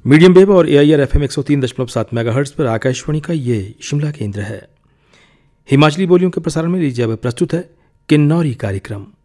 Medium wave और AIR FM 103.7 megahertz पर आकाशवाणी का ये शिमला केंद्र है। हिमाचली बोलियों के प्रसारण में लीजिए अब प्रस्तुत है किन्नौरी कार्यक्रम।